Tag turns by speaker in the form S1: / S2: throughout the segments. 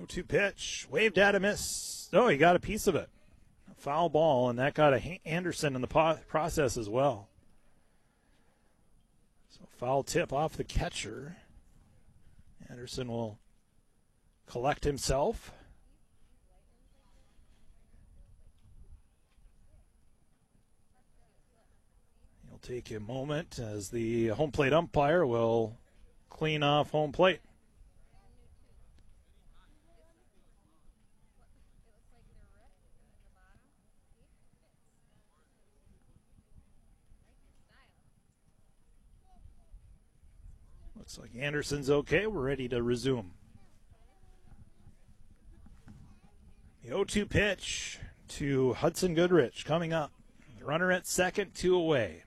S1: 0-2 pitch. Waved at a miss. Oh, he got a piece of it. A foul ball, and that got a Anderson in the process as well. So foul tip off the catcher. Anderson will collect himself. He'll take a moment as the home plate umpire will clean off home plate. Looks like Anderson's okay. We're ready to resume. The 0-2 pitch to Hudson Goodrich coming up. The runner at second, 2 away.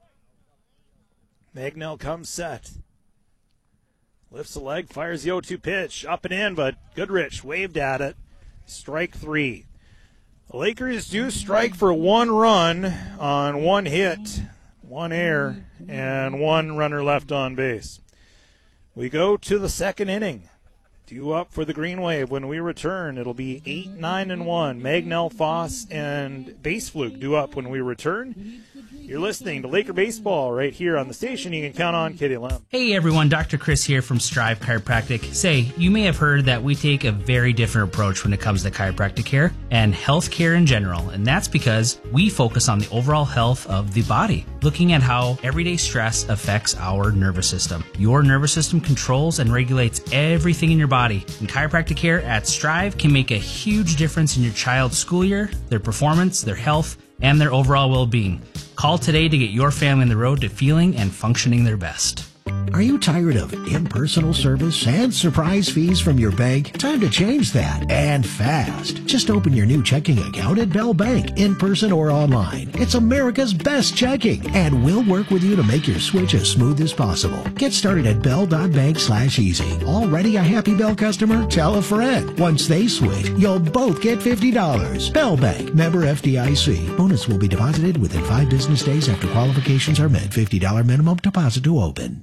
S1: Magnell comes set. Lifts the leg, fires the 0-2 pitch. Up and in, but Goodrich waved at it. Strike 3. The Lakers do strike for 1 run on 1 hit, 1 error, and 1 runner left on base. We go to the second inning. Due up for the Green Wave. When we return, it'll be 8-9-1. Magnell, Foss, and Base Fluke due up when we return. You're listening to Laker Baseball right here on the station. You can count on Kitty Lamb.
S2: Hey everyone, Dr. Chris here from Strive Chiropractic. Say, you may have heard that we take a very different approach when it comes to chiropractic care and health care in general, and that's because we focus on the overall health of the body, looking at how everyday stress affects our nervous system. Your nervous system controls and regulates everything in your body, and chiropractic care at Strive can make a huge difference in your child's school year, their performance, their health, and their overall well-being. Call today to get your family on the road to feeling and functioning their best.
S3: Are you tired of impersonal service and surprise fees from your bank? Time to change that, and fast. Just open your new checking account at Bell Bank, in person or online. It's America's best checking, and we'll work with you to make your switch as smooth as possible. Get started at bell.bank/easy. Already a happy Bell customer? Tell a friend. Once they switch, you'll both get $50. Bell Bank, member FDIC. Bonus will be deposited within 5 business days after qualifications are met. $50 minimum deposit to open.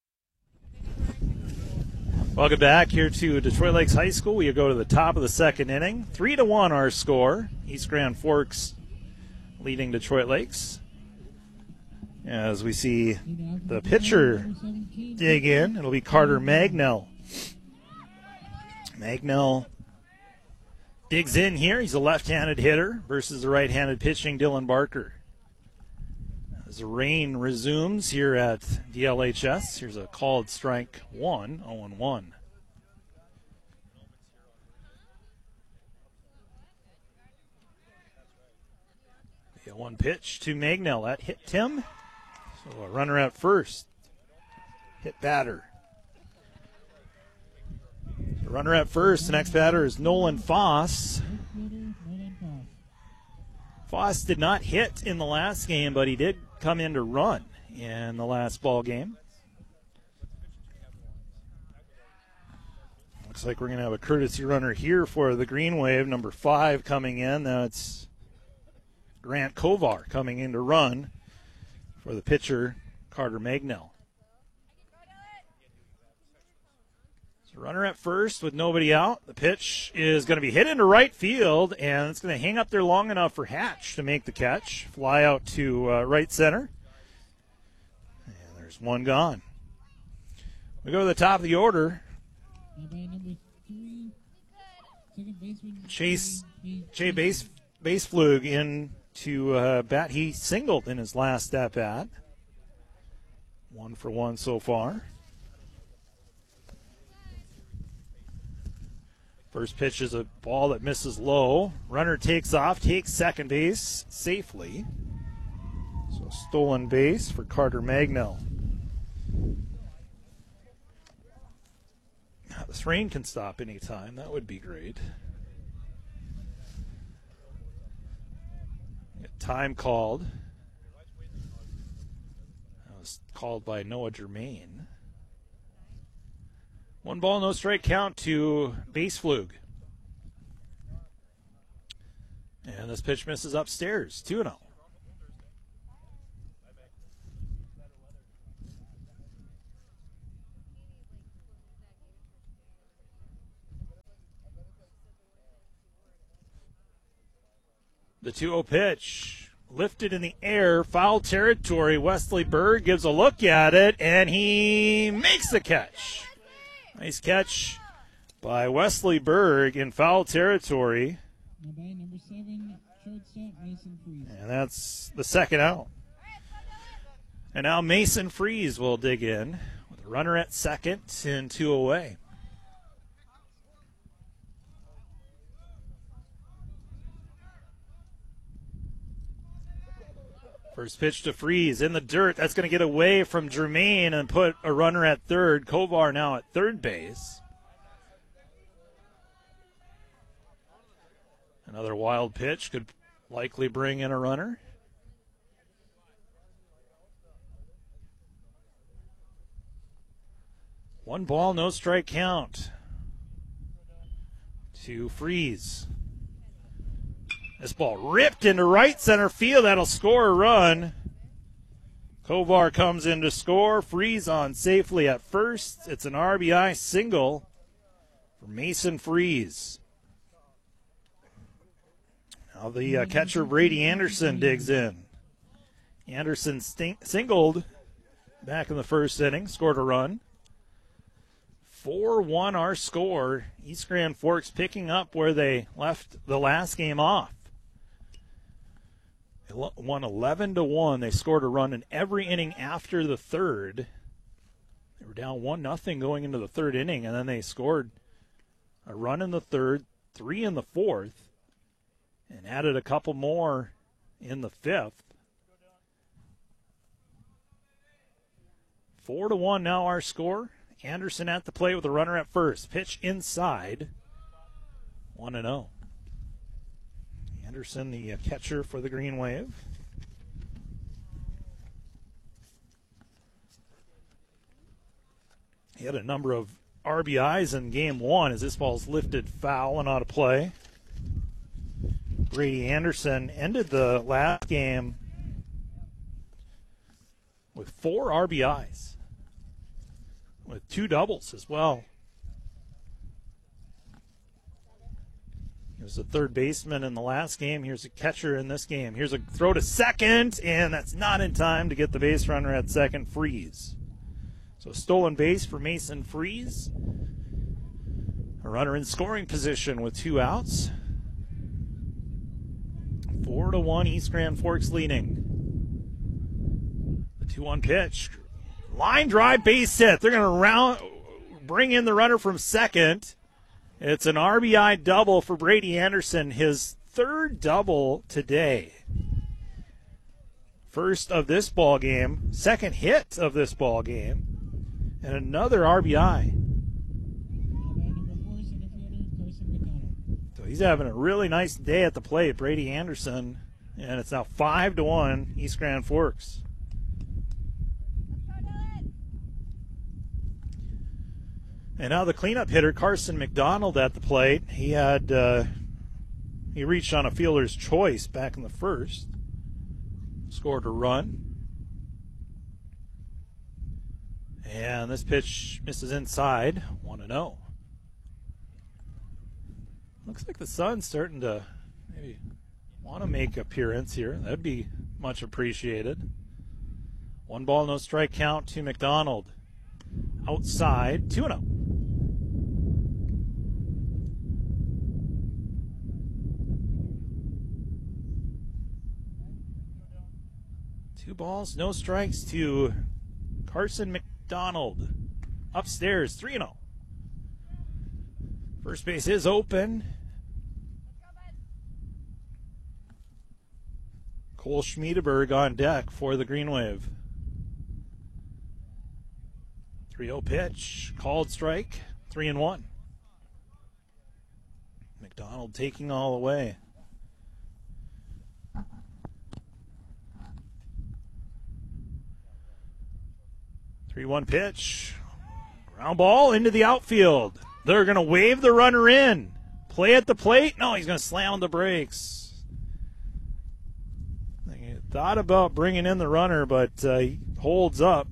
S1: Welcome back here to Detroit Lakes High School. We go to the top of the second inning. 3-1 our score. East Grand Forks leading Detroit Lakes. As we see the pitcher dig in, it'll be Carter Magnell. Magnell digs in here. He's a left-handed hitter versus the right-handed pitching Dylan Barker. As the rain resumes here at DLHS, here's a called strike 1, 0-1. The 1 pitch to Magnell. That hit Tim. So a runner at first. Hit batter. The runner at first. The next batter is Nolan Foss. Foss did not hit in the last game, but he did come in to run in the last ball game. Looks like we're going to have a courtesy runner here for the Green Wave, number 5 coming in. That's Grant Kovar coming in to run for the pitcher, Carter Magnell. So runner at first with nobody out. The pitch is going to be hit into right field, and it's going to hang up there long enough for Hatch to make the catch. Fly out to right center. And there's one gone. We go to the top of the order. Jay Baseflug in to bat. He singled in his last at bat. 1 for 1 so far. First pitch is a ball that misses low. Runner takes off, takes second base safely. So stolen base for Carter Magnell. Now, this rain can stop anytime. That would be great. Get time called. That was called by Noah Germain. 1 ball, no strike count to Baseflug. And this pitch misses upstairs, 2-0. The 2-0 pitch. Lifted in the air. Foul territory. Wesley Berg gives a look at it, and he makes the catch. Nice catch by Wesley Berg in foul territory.
S4: Number 7, shortstop Mason Freeze.
S1: And that's the second out. And now Mason Freeze will dig in with a runner at second and 2 away. First pitch to Freeze in the dirt. That's going to get away from Germain and put a runner at third. Kovar now at third base. Another wild pitch could likely bring in a runner. One ball, no strike count to Freeze. This ball ripped into right center field. That'll score a run. Kovar comes in to score. Freeze on safely at first. It's an RBI single for Mason Freeze. Now the catcher Brady Anderson digs in. Anderson singled back in the first inning, scored a run. 4-1 our score. East Grand Forks picking up where they left the last game off. They won 11-1. They scored a run in every inning after the third. They were down 1-0 going into the third inning, and then they scored a run in the third, 3 in the fourth, and added a couple more in the fifth. 4-1 now our score. Anderson at the plate with a runner at first. Pitch inside. 1-0. Anderson, the catcher for the Green Wave. He had a number of RBIs in game one as this ball's lifted foul and out of play. Brady Anderson ended the last game with 4 RBIs, with 2 doubles as well. He was the third baseman in the last game. Here's a catcher in this game. Here's a throw to second, and that's not in time to get the base runner at second. Freeze. So stolen base for Mason Freeze. A runner in scoring position with 2 outs. 4-1 East Grand Forks leading. The 2-1 pitch. Line drive, base hit. They're going to bring in the runner from second. It's an RBI double for Brady Anderson, his 3rd double today. First of this ball game, 2nd hit of this ball game, and another RBI. So he's having a really nice day at the plate, Brady Anderson, and it's now 5-1 East Grand Forks. And now the cleanup hitter, Carson McDonald, at the plate. He reached on a fielder's choice back in the first. Scored a run. And this pitch misses inside, 1-0. Looks like the sun's starting to maybe want to make appearance here. That'd be much appreciated. 1 ball, no strike count to McDonald. Outside, 2-0. Two balls, no strikes to Carson McDonald. Upstairs, 3-0. First base is open. Cole Schmiedeberg on deck for the Green Wave. 3-0 pitch, called strike, 3-1. McDonald taking all the way. 3-1 pitch. Ground ball into the outfield. They're going to wave the runner in. Play at the plate. No, he's going to slam on the brakes. They thought about bringing in the runner, but he holds up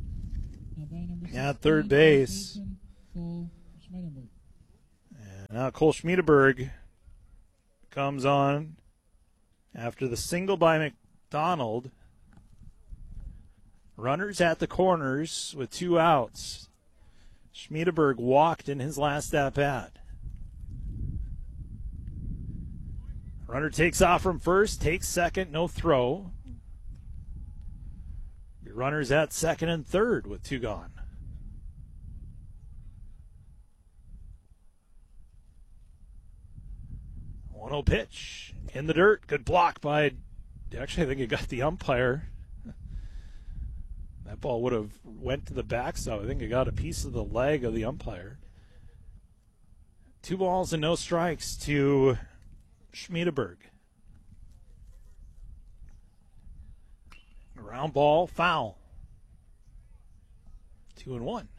S1: at third base. And now Cole Schmiedeberg comes on After the single by McDonald, runners at the corners with 2 outs. Schmiedeberg walked in his last at-bat. Runner takes off from first, takes second, no throw. Your runners at second and third with 2 gone. 1-0 pitch in the dirt. Good block by, actually I think it got the umpire. That ball would have went to the backstop. I think it got a piece of the leg of the umpire. 2 balls and no strikes to Schmiedeberg. Ground ball, foul. 2-1.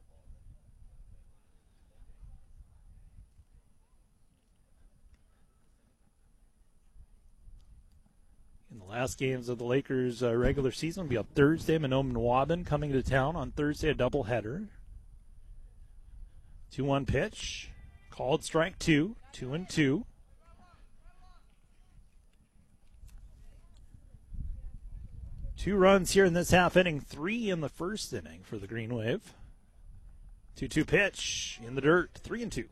S1: In the last games of the Lakers' regular season will be on Thursday. Mahnomen Waubun coming to town on Thursday, a doubleheader. 2-1 pitch. Called strike 2. 2-2. Two runs here in this half inning, 3 in the first inning for the Green Wave. 2-2 pitch in the dirt, 3-2.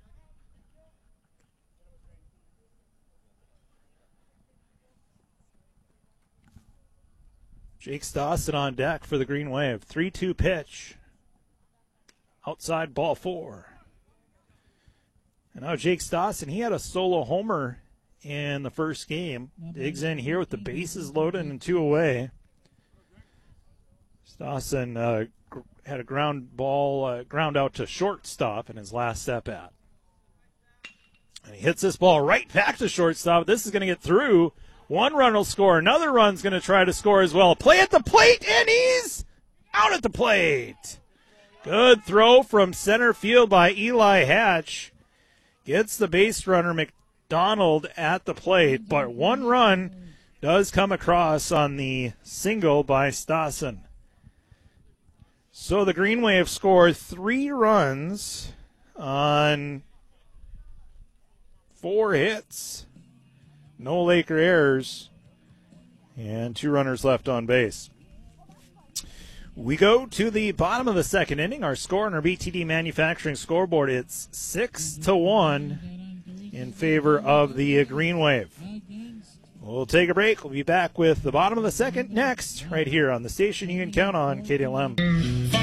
S1: Jake Stossen on deck for the Green Wave. 3-2 pitch. Outside ball 4. And now Jake Stossen, he had a solo homer in the first game. Digs in here with the bases loaded and 2 away. Stossen had a ground out to shortstop in his last at-bat. And he hits this ball right back to shortstop. This is going to get through. 1 run will score. Another run's going to try to score as well. Play at the plate, and he's out at the plate. Good throw from center field by Eli Hatch. Gets the base runner McDonald at the plate, but 1 run does come across on the single by Stossen. So the Green Wave scored 3 runs on 4 hits. No Laker errors. And 2 runners left on base. We go to the bottom of the second inning. Our score on our BTD Manufacturing scoreboard, it's 6-1 in favor of the Green Wave. We'll take a break. We'll be back with the bottom of the second next, right here on the station you can count on, KDLM.